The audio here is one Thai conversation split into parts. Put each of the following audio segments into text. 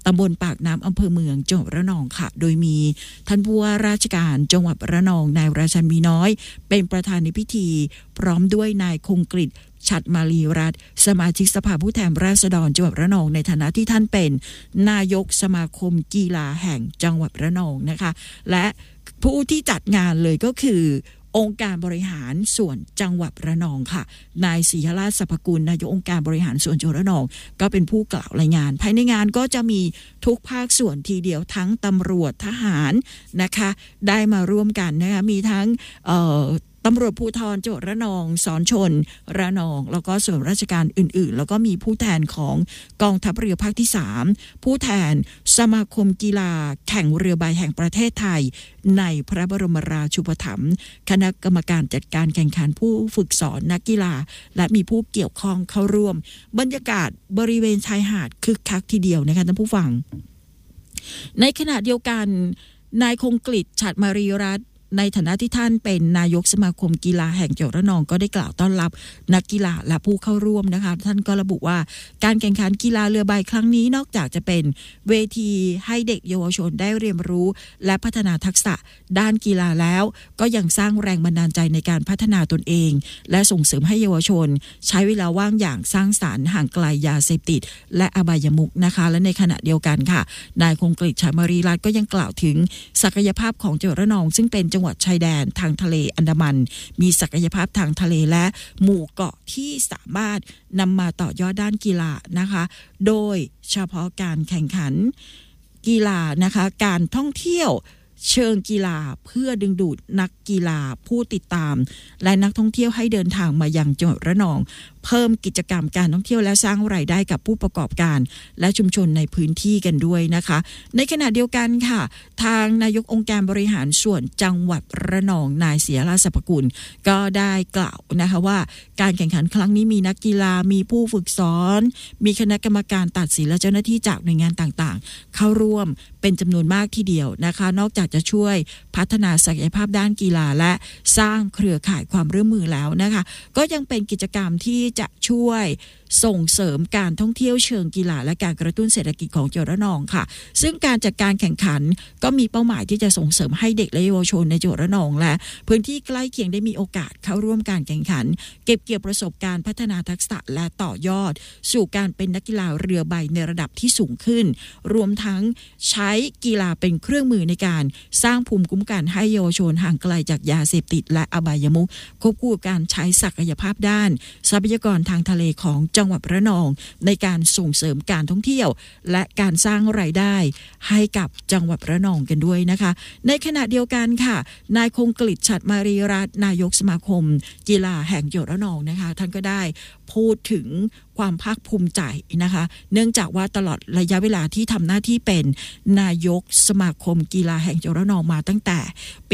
ำบลปากน้ำอำเภอเมืองจังหวัดระนองค่ะโดยมีท่านผู้ว่าราชการจังหวัดระนองนายราชันมีน้อยเป็นประธานในพิธีพร้อมด้วยนายคงกฤษฉัตรมาลีรัตน์สมาชิกสภาผู้แทนราษฎรจังหวัดระนองในฐานะที่ท่านเป็นนายกสมาคมกีฬาแห่งจังหวัดระนองนะคะและผู้ที่จัดงานเลยก็คือองค์การบริหารส่วนจังหวัดระนองค่ะนายศรีราชสรรพกุลนายกองค์การบริหารส่วนจังหวัดระนองก็เป็นผู้กล่าวรายงานภายในงานก็จะมีทุกภาคส่วนทีเดียวทั้งตำรวจทหารนะคะได้มาร่วมกันนะคะมีทั้งตำรวจภูธรจังหวัดระนองสอนชนระนองแล้วก็ส่วนราชการอื่นๆแล้วก็มีผู้แทนของกองทัพเรือภาคที่3ผู้แทนสมาคมกีฬาแข่งเรือใบแห่งประเทศไทยในพระบรมราชูปถัมภ์คณะกรรมการจัดการแข่งขันผู้ฝึกสอนนักกีฬาและมีผู้เกี่ยวข้องเข้าร่วมบรรยากาศบริเวณชายหาดคึกคักทีเดียวนะคะท่านผู้ฟังในขณะเดียวกันนายคงกฤษฉัตรมารีรัตน์ในฐานะที่ท่านเป็นนายกสมาคมกีฬาแห่งจังหวัดระนองก็ได้กล่าวต้อนรับนักกีฬาและผู้เข้าร่วมนะคะท่านก็ระบุว่าการแข่งขันกีฬาเรือใบครั้งนี้นอกจากจะเป็นเวทีให้เด็กเยาวชนได้เรียนรู้และพัฒนาทักษะด้านกีฬาแล้วก็ยังสร้างแรงบันดาลใจในการพัฒนาตนเองและส่งเสริมให้เยาวชนใช้เวลาว่างอย่างสร้างสรรค์ห่างไกลยาเสพติดและอบายมุขนะคะและในขณะเดียวกันค่ะนายคงกฤษ ฉัตรมารีรัตน์ก็ยังกล่าวถึงศักยภาพของจังหวัดระนองซึ่งเป็นจังหวัดชายแดนทางทะเลอันดามันมีศักยภาพทางทะเลและหมู่เกาะที่สามารถนำมาต่อยอดด้านกีฬานะคะโดยเฉพาะการแข่งขันกีฬานะคะการท่องเที่ยวเชิงกีฬาเพื่อดึงดูดนักกีฬาผู้ติดตามและนักท่องเที่ยวให้เดินทางมายังจังหวัดระนองเพิ่มกิจกรรมการท่องเที่ยวและสร้างรายได้กับผู้ประกอบการและชุมชนในพื้นที่กันด้วยนะคะในขณะเดียวกันค่ะทางนายกองค์การบริหารส่วนจังหวัดระนองนายศรีราชสรรพกุลก็ได้กล่าวนะคะว่าการแข่งขันครั้งนี้มีนักกีฬามีผู้ฝึกสอนมีคณะกรรมการตัดสินและเจ้าหน้าที่จากหน่วยงานต่างๆเข้าร่วมเป็นจำนวนมากทีเดียวนะคะนอกจากจะช่วยพัฒนาศักยภาพด้านกีฬาและสร้างเครือข่ายความร่วมมือแล้วนะคะก็ยังเป็นกิจกรรมที่จะช่วยส่งเสริมการท่องเที่ยวเชิงกีฬาและการกระตุ้นเศรษฐกิจของจังหวัดระนองค่ะซึ่งการจัดการแข่งขันก็มีเป้าหมายที่จะส่งเสริมให้เด็กและเยาวชนในจังหวัดระนองและพื้นที่ใกล้เคียงได้มีโอกาสเข้าร่วมการแข่งขันเก็บเกี่ยวประสบการณ์พัฒนาทักษะและต่อยอดสู่การเป็นนักกีฬาเรือใบในระดับที่สูงขึ้นรวมทั้งใช้กีฬาเป็นเครื่องมือในการสร้างภูมิคุ้มกันให้เยาวชนห่างไกลจากยาเสพติดและอบายมุขควบคู่กับการใช้ศักยภาพด้านทรัพยากรทางทะเลของจังหวัดระนองในการส่งเสริมการท่องเที่ยวและการสร้างรายได้ให้กับจังหวัดระนองกันด้วยนะคะในขณะเดียวกันค่ะนายคงกฤษ ฉัตรมารีรัตน์นายกสมาคมกีฬาแห่งจังหวัดระนองนะคะท่านก็ได้พูดถึงความภาคภูมิใจนะคะเนื่องจากว่าตลอดระยะเวลาที่ทำหน้าที่เป็นนายกสมาคมกีฬาแห่งจังหวัดระนองมาตั้งแต่ปี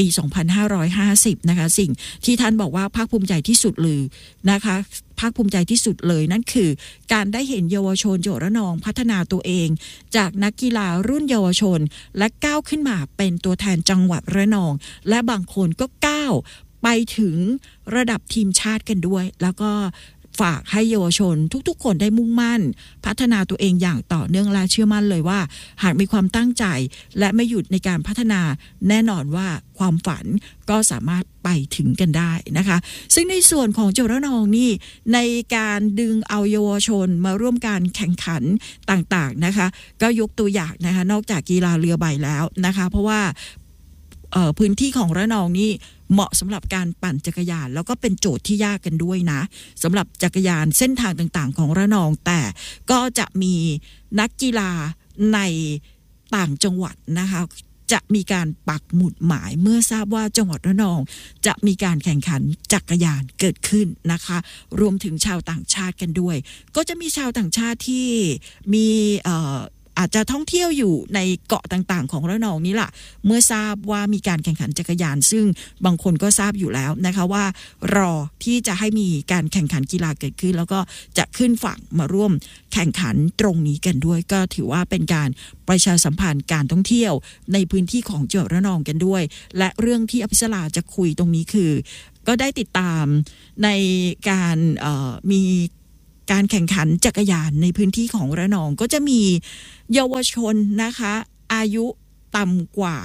2550 นะคะสิ่งที่ท่านบอกว่าภาคภูมิใจที่สุดเลยนะคะภาคภูมิใจที่สุดเลยนั่นคือการได้เห็นเยาวชนจังหวัดระนองพัฒนาตัวเองจากนักกีฬารุ่นเยาวชนและก้าวขึ้นมาเป็นตัวแทนจังหวัดระนองและบางคนก็ก้าวไปถึงระดับทีมชาติกันด้วยแล้วก็ฝากให้เยาวชนทุกๆคนได้มุ่งมั่นพัฒนาตัวเองอย่างต่อเนื่องและเชื่อมั่นเลยว่าหากมีความตั้งใจและไม่หยุดในการพัฒนาแน่นอนว่าความฝันก็สามารถไปถึงกันได้นะคะซึ่งในส่วนของจังหวัดระนองนี่ในการดึงเอาเยาวชนมาร่วมการแข่งขันต่างๆนะคะก็ยกตัวอย่างนะคะนอกจากกีฬาเรือใบแล้วนะคะเพราะว่าพื้นที่ของระนองนี่เหมาะสำหรับการปั่นจักรยานแล้วก็เป็นโจทย์ที่ยากกันด้วยนะสำหรับจักรยานเส้นทางต่างๆของระนองแต่ก็จะมีนักกีฬาในต่างจังหวัดนะคะจะมีการปักหมุดหมายเมื่อทราบว่าจังหวัดระนองจะมีการแข่งขันจักรยานเกิดขึ้นนะคะรวมถึงชาวต่างชาติกันด้วยก็จะมีชาวต่างชาติที่มีอาจจะท่องเที่ยวอยู่ในเกาะต่างๆของระนองนี่แหละเมื่อทราบว่ามีการแข่งขันจักรยานซึ่งบางคนก็ทราบอยู่แล้วนะคะว่ารอที่จะให้มีการแข่งขันกีฬาเกิดขึ้นแล้วก็จะขึ้นฝั่งมาร่วมแข่งขันตรงนี้กันด้วยก็ถือว่าเป็นการประชาสัมพันธ์การท่องเที่ยวในพื้นที่ของจังหวัดระนองกันด้วยและเรื่องที่อภิสราจะคุยตรงนี้คือก็ได้ติดตามในการมีการแข่งขันจักรยานในพื้นที่ของระนองก็จะมีเยาวชนนะคะอายุต่ำกว่า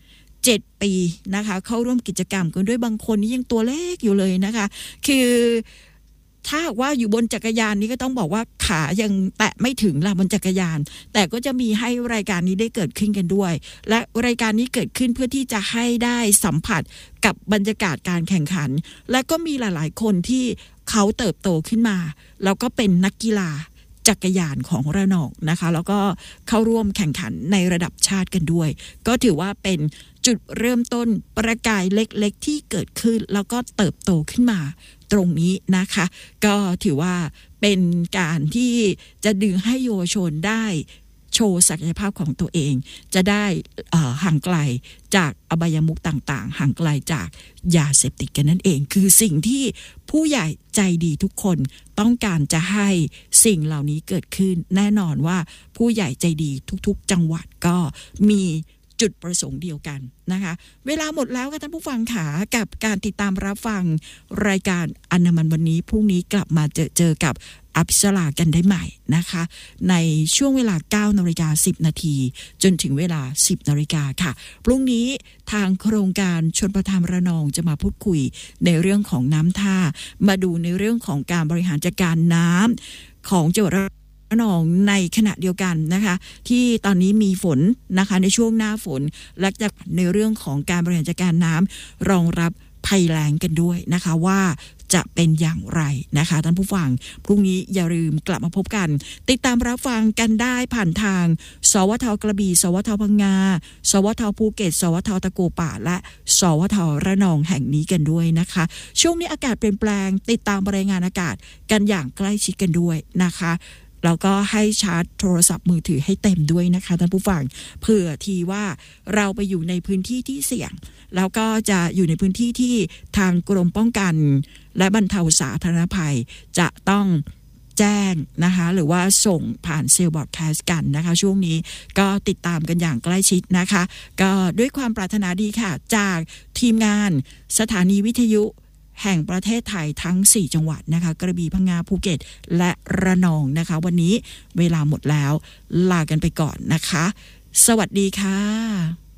7 ปีนะคะเข้าร่วมกิจกรรมกันด้วยบางคนนี่ยังตัวเล็กอยู่เลยนะคะคือถ้าว่าอยู่บนจักรยานนี้ก็ต้องบอกว่าขายังแตะไม่ถึงละบนจักรยานแต่ก็จะมีให้รายการนี้ได้เกิดขึ้นกันด้วยและรายการนี้เกิดขึ้นเพื่อที่จะให้ได้สัมผัสกับบรรยากาศการแข่งขันและก็มีหลายๆคนที่เขาเติบโตขึ้นมาแล้วก็เป็นนักกีฬาจักรยานของระนองนะคะแล้วก็เข้าร่วมแข่งขันในระดับชาติกันด้วยก็ถือว่าเป็นจุดเริ่มต้นประกายเล็กๆที่เกิดขึ้นแล้วก็เติบโตขึ้นมาตรงนี้นะคะก็ถือว่าเป็นการที่จะดึงให้เยาวชนได้โชว์ศักยภาพของตัวเองจะได้ห่างไกลจากอบายมุขต่างๆห่างไกลจากยาเสพติดกันนั่นเองคือสิ่งที่ผู้ใหญ่ใจดีทุกคนต้องการจะให้สิ่งเหล่านี้เกิดขึ้นแน่นอนว่าผู้ใหญ่ใจดีทุกๆจังหวัดก็มีจุดประสงค์เดียวกันนะคะเวลาหมดแล้วค่ะท่านผู้ฟังค่ะกับการติดตามรับฟังรายการอันดามันวันนี้พรุ่งนี้กลับมาเจอกับอภิสรากันได้ใหม่นะคะในช่วงเวลา 9:10 นาทีจนถึงเวลา 10 นาฬิกาค่ะพรุ่งนี้ทางโครงการชลประทานระนองจะมาพูดคุยในเรื่องของน้ำท่ามาดูในเรื่องของการบริหารจัดการน้ำของจังหวัดระนองในขณะเดียวกันนะคะที่ตอนนี้มีฝนนะคะในช่วงหน้าฝนและจะในเรื่องของการบริหารจัดการน้ำรองรับภัยแล้งกันด้วยนะคะว่าจะเป็นอย่างไรนะคะท่านผู้ฟังพรุ่งนี้อย่าลืมกลับมาพบกันติดตามรับฟังกันได้ผ่านทางสวทกระบี่สวทพังงาสวทภูเก็ตสวทตะกัวป่าและสวทระนองแห่งนี้กันด้วยนะคะช่วงนี้อากาศเปลี่ยนแปลงติดตามรายงานอากาศกันอย่างใกล้ชิดกันด้วยนะคะแล้วก็ให้ชาร์จโทรศัพท์มือถือให้เต็มด้วยนะคะท่านผู้ฟังเผื่อทีว่าเราไปอยู่ในพื้นที่ที่เสี่ยงแล้วก็จะอยู่ในพื้นที่ที่ทางกรมป้องกันและบรรเทาสาธารณภัยจะต้องแจ้งนะคะหรือว่าส่งผ่านเซลล์บอดแคสต์กันนะคะช่วงนี้ก็ติดตามกันอย่างใกล้ชิดนะคะก็ด้วยความปรารถนาดีค่ะจากทีมงานสถานีวิทยุแห่งประเทศไทยทั้ง4จังหวัดนะคะกระบี่พังงาภูเก็ตและระนองนะคะวันนี้เวลาหมดแล้วลากันไปก่อนนะคะสวัสดีค่ะ